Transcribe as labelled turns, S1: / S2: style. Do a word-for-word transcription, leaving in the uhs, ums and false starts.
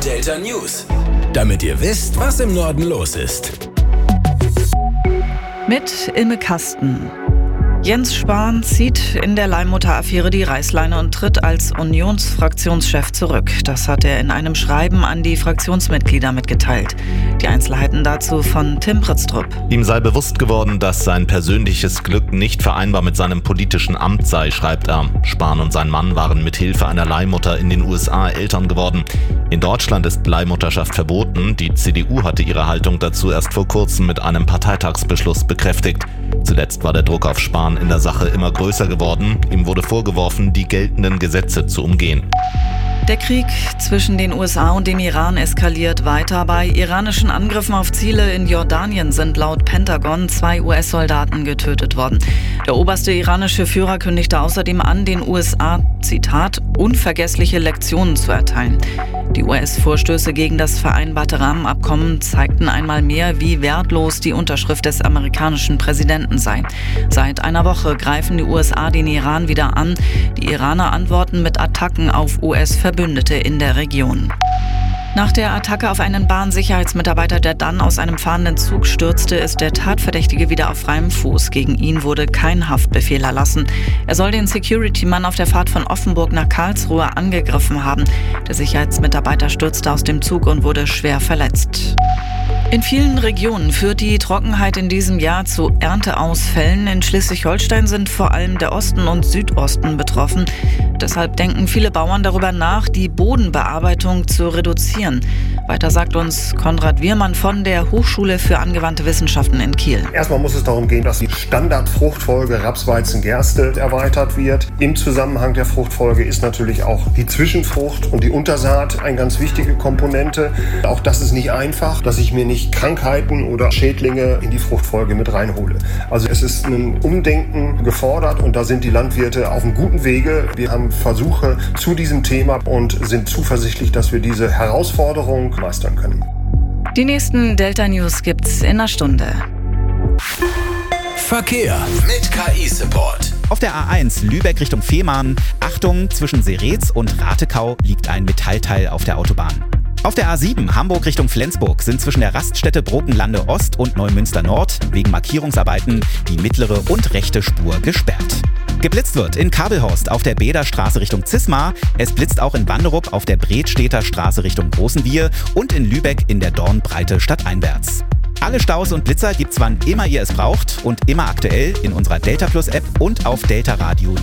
S1: Delta News, damit ihr wisst, was im Norden los ist.
S2: Mit Ilme Kasten. Jens Spahn zieht in der Leihmutter-Affäre die Reißleine und tritt als Unionsfraktionschef zurück. Das hat er in einem Schreiben an die Fraktionsmitglieder mitgeteilt. Die Einzelheiten dazu von Tim Pritztrup.
S3: Ihm sei bewusst geworden, dass sein persönliches Glück nicht vereinbar mit seinem politischen Amt sei, schreibt er. Spahn und sein Mann waren mit Hilfe einer Leihmutter in den U S A Eltern geworden. In Deutschland ist Leihmutterschaft verboten. Die C D U hatte ihre Haltung dazu erst vor kurzem mit einem Parteitagsbeschluss bekräftigt. Zuletzt war der Druck auf Spahn in der Sache immer größer geworden. Ihm wurde vorgeworfen, die geltenden Gesetze zu umgehen.
S2: Der Krieg zwischen den U S A und dem Iran eskaliert weiter. Bei iranischen Angriffen auf Ziele in Jordanien sind laut Pentagon zwei U S-Soldaten getötet worden. Der oberste iranische Führer kündigte außerdem an, den U S A, Zitat, unvergessliche Lektionen zu erteilen. Die U S-Vorstöße gegen das vereinbarte Rahmenabkommen zeigten einmal mehr, wie wertlos die Unterschrift des amerikanischen Präsidenten sei. Seit einer Woche greifen die U S A den Iran wieder an. Die Iraner antworten mit Attacken auf U S-Verbündete in der Region. Nach der Attacke auf einen Bahnsicherheitsmitarbeiter, der dann aus einem fahrenden Zug stürzte, ist der Tatverdächtige wieder auf freiem Fuß. Gegen ihn wurde kein Haftbefehl erlassen. Er soll den Security-Mann auf der Fahrt von Offenburg nach Karlsruhe angegriffen haben. Der Sicherheitsmitarbeiter stürzte aus dem Zug und wurde schwer verletzt. In vielen Regionen führt die Trockenheit in diesem Jahr zu Ernteausfällen. In Schleswig-Holstein sind vor allem der Osten und Südosten betroffen. Deshalb denken viele Bauern darüber nach, die Bodenbearbeitung zu reduzieren. Weiter sagt uns Konrad Wiermann von der Hochschule für angewandte Wissenschaften in Kiel.
S4: Erstmal muss es darum gehen, dass die Standardfruchtfolge Raps, Weizen, Gerste erweitert wird. Im Zusammenhang der Fruchtfolge ist natürlich auch die Zwischenfrucht und die Untersaat eine ganz wichtige Komponente. Auch das ist nicht einfach, dass ich mir nicht Krankheiten oder Schädlinge in die Fruchtfolge mit reinhole. Also es ist ein Umdenken gefordert und da sind die Landwirte auf einem guten Wege. Wir haben Versuche zu diesem Thema und sind zuversichtlich, dass wir diese Herausforderung meistern können.
S2: Die nächsten Delta News gibt's in einer Stunde.
S1: Verkehr mit K I-Support.
S5: Auf der A eins Lübeck Richtung Fehmarn. Achtung, zwischen Seretz und Ratekau liegt ein Metallteil auf der Autobahn. Auf der A sieben Hamburg Richtung Flensburg sind zwischen der Raststätte Brokenlande Ost und Neumünster Nord wegen Markierungsarbeiten die mittlere und rechte Spur gesperrt. Geblitzt wird in Kabelhorst auf der Bäderstraße Richtung Zismar. Es blitzt auch in Wanderup auf der Bredstädter Straße Richtung Großenwiehe und in Lübeck in der Dornbreite stadteinwärts. Alle Staus und Blitzer gibt's wann immer ihr es braucht und immer aktuell in unserer Delta Plus App und auf deltaradio punkt